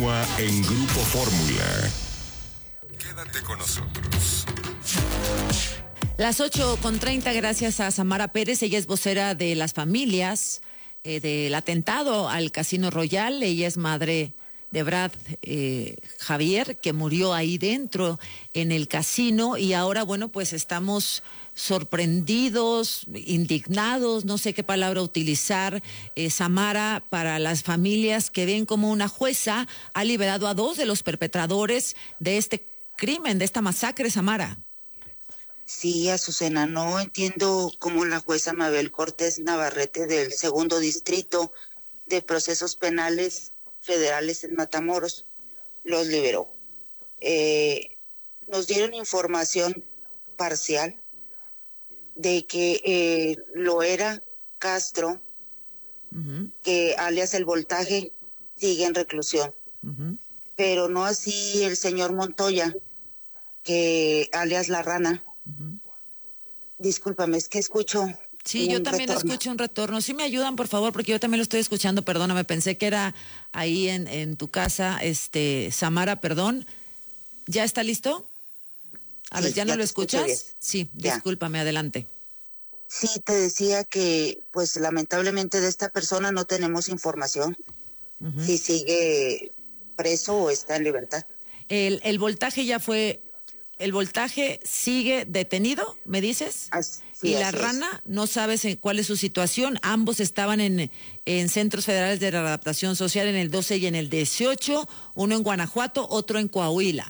continúa en Grupo Fórmula. Quédate con nosotros. Las 8:30, gracias a Samara Pérez. Ella es vocera de las familias del atentado al Casino Royal. Ella es madre de Brad Javier, que murió ahí dentro en el casino, y ahora, bueno, pues estamos sorprendidos, indignados, no sé qué palabra utilizar, Samara, para las familias que ven como una jueza ha liberado a 2 de los perpetradores de este crimen, de esta masacre, Samara. Sí, Azucena, no entiendo cómo la jueza Mabel Cortés Navarrete del Segundo Distrito de Procesos Penales Federales en Matamoros los liberó. Nos dieron información parcial de que Loera Castro, que alias El Voltaje, sigue en reclusión. Pero no así el señor Montoya, que alias La Rana. Discúlpame, es que escucho. Sí, yo también escucho un retorno. Sí, me ayudan, por favor, porque yo también lo estoy escuchando. Perdóname, pensé que era ahí en tu casa, Samara, perdón. ¿Ya está listo? A ver, ¿ya no lo escuchas? Sí, ya. Discúlpame, adelante. Sí, te decía que, pues, lamentablemente de esta persona no tenemos información. Si sigue preso o está en libertad. El voltaje ya fue... ¿El voltaje sigue detenido, me dices? Sí, y La Rana, no sabes cuál es su situación. Ambos estaban en centros federales de readaptación social en el 12 y en el 18, uno en Guanajuato, otro en Coahuila.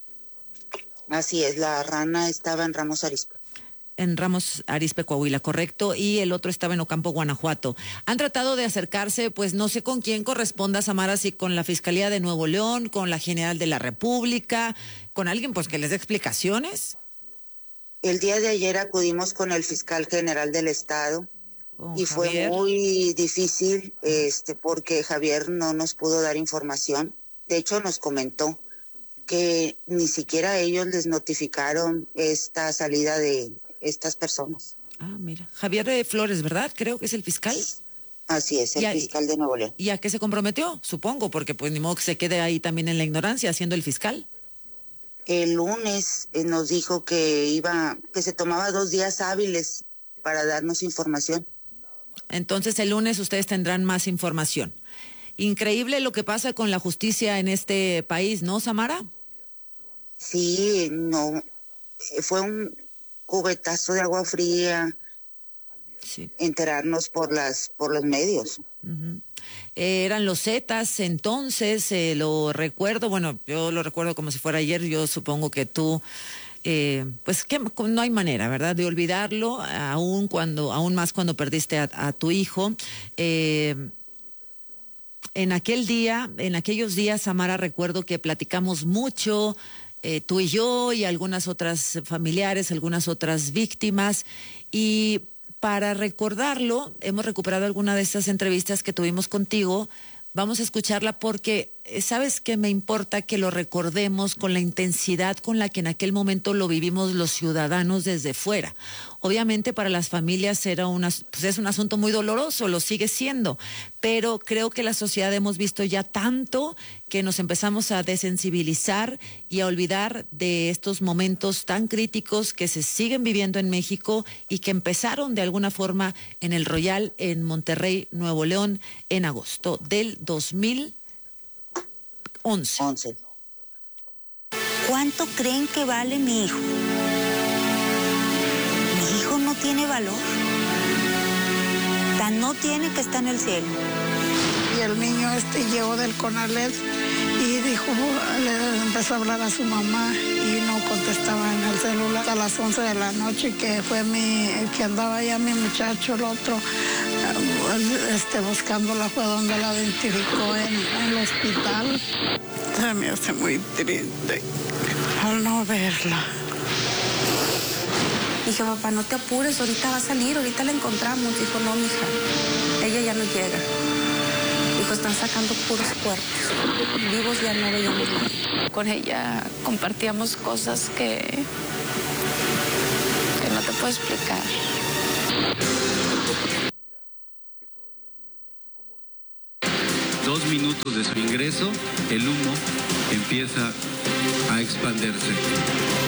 Así es, La Rana estaba en Ramos Arizpe. En Ramos Arizpe, Coahuila, correcto, y el otro estaba en Ocampo, Guanajuato. Han tratado de acercarse, pues no sé con quién corresponda, Samara, si con la Fiscalía de Nuevo León, con la General de la República, con alguien pues que les dé explicaciones. El día de ayer acudimos con el Fiscal General del Estado y fue Javier. muy difícil porque Javier no nos pudo dar información. De hecho, nos comentó que ni siquiera ellos les notificaron esta salida de estas personas. Ah, mira. Javier Flores, ¿verdad? Creo que es el fiscal. Así es, el fiscal de Nuevo León. ¿Y a qué se comprometió? Supongo, porque pues ni modo que se quede ahí también en la ignorancia siendo el fiscal. El lunes nos dijo que se tomaba 2 días hábiles para darnos información. Entonces el lunes ustedes tendrán más información. Increíble lo que pasa con la justicia en este país, ¿no, Samara? Sí, no, fue un cubetazo de agua fría, sí. Enterarnos por los medios. Eran los Zetas, entonces, lo recuerdo, bueno, yo lo recuerdo como si fuera ayer, yo supongo que tú, pues que no hay manera, ¿verdad?, de olvidarlo, aún más cuando perdiste a tu hijo. En aquellos días, Samara, recuerdo que platicamos mucho, tú y yo y algunas otras familiares, algunas otras víctimas, y para recordarlo, hemos recuperado alguna de estas entrevistas que tuvimos contigo. Vamos a escucharla porque, ¿sabes qué? Me importa que lo recordemos con la intensidad con la que en aquel momento lo vivimos los ciudadanos desde fuera. Obviamente para las familias es un asunto muy doloroso, lo sigue siendo, pero creo que la sociedad hemos visto ya tanto que nos empezamos a desensibilizar y a olvidar de estos momentos tan críticos que se siguen viviendo en México y que empezaron de alguna forma en el Royal, en Monterrey, Nuevo León, en agosto del 2011. ¿Cuánto creen que vale mi hijo? Mi hijo no tiene valor. Tan no tiene que está en el cielo. Y el niño llegó del CONALED y dijo, le empezó a hablar a su mamá y no contestaba en el celular. A las 11 de la noche que fue que andaba ya mi muchacho, el otro, buscándola, fue donde la identificó en el hospital. Se me hace muy triste al no verla. Dije, papá, no te apures, ahorita va a salir, ahorita la encontramos. Dijo, no, mija, ella ya no llega. Dijo, están sacando puros cuerpos. Vivos ya no veíamos nada. Con ella compartíamos cosas que no te puedo explicar. 2 minutos de su ingreso, el humo empieza a expandirse.